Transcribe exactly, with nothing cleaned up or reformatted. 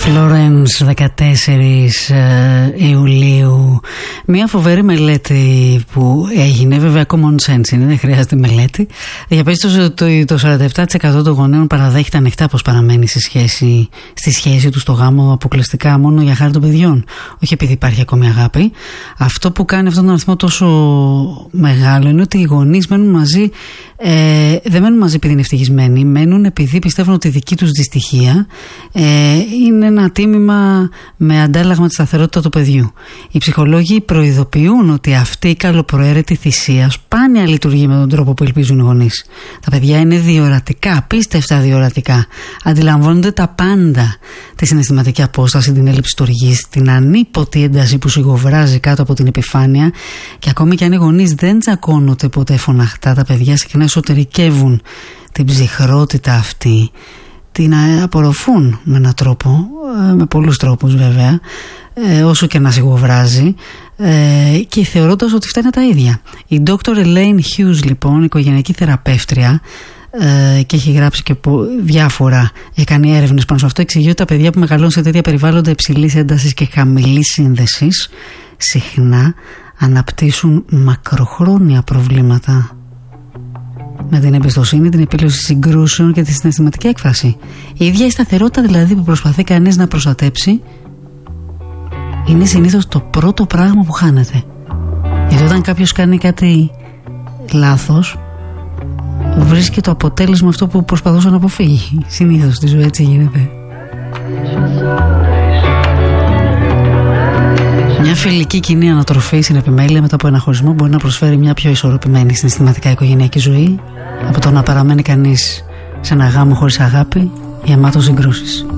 Florence, δεκατέσσερις Ιουλίου. Μια φοβερή μελέτη που έγινε, βέβαια common sense είναι, δεν χρειάζεται μελέτη. Διαπίστωσε ότι το σαράντα επτά τοις εκατό των γονέων παραδέχεται ανοιχτά πως παραμένει στη σχέση, στη σχέση του στο γάμο αποκλειστικά μόνο για χάρη των παιδιών. Όχι επειδή υπάρχει ακόμη αγάπη. Αυτό που κάνει αυτόν τον αριθμό τόσο μεγάλο είναι ότι οι γονείς μένουν μαζί. Ε, δεν μένουν μαζί επειδή είναι ευτυχισμένοι, μένουν επειδή πιστεύουν ότι η δική τους δυστυχία ε, είναι ένα τίμημα με αντάλλαγμα τη σταθερότητα του παιδιού. Οι ψυχολόγοι προειδοποιούν ότι αυτή η καλοπροαίρετη θυσία σπάνια λειτουργεί με τον τρόπο που ελπίζουν οι γονείς. Τα παιδιά είναι διορατικά, απίστευτα διορατικά. Αντιλαμβάνονται τα πάντα. Τη συναισθηματική απόσταση, την έλλειψη τοργής, την ανίποτη ένταση που σιγοβράζει κάτω από την επιφάνεια, και ακόμη και αν οι γονείς δεν τσακώνονται ποτέ φωναχτά, τα παιδιά συχνά εσωτερικεύουν την ψυχρότητα αυτή, την απορροφούν με έναν τρόπο, με πολλούς τρόπους βέβαια, όσο και να σιγοβράζει, και θεωρώντας ότι φταίνε τα ίδια. Η ντόκτορ Elaine Hughes, λοιπόν, οικογενειακή θεραπεύτρια, και έχει γράψει και διάφορα, έχει κάνει έρευνες πάνω σε αυτό, εξηγεί ότι τα παιδιά που μεγαλώνουν σε τέτοια περιβάλλοντα υψηλής έντασης και χαμηλής σύνδεσης συχνά αναπτύσσουν μακροχρόνια προβλήματα με την εμπιστοσύνη, την επίλυση συγκρούσεων και τη συναισθηματική έκφραση. Η ίδια η σταθερότητα δηλαδή που προσπαθεί κανείς να προστατέψει είναι συνήθως το πρώτο πράγμα που χάνεται. Γιατί όταν κάποιος κάνει κάτι λάθος, βρίσκει το αποτέλεσμα αυτό που προσπαθούσε να αποφύγει. Συνήθως στη ζωή έτσι γίνεται. Μια φιλική κοινή ανατροφή στην επιμέλεια μετά από ένα χωρισμό μπορεί να προσφέρει μια πιο ισορροπημένη συναισθηματικά οικογενειακή ζωή από το να παραμένει κανείς σε ένα γάμο χωρίς αγάπη, γεμάτο συγκρούσεις.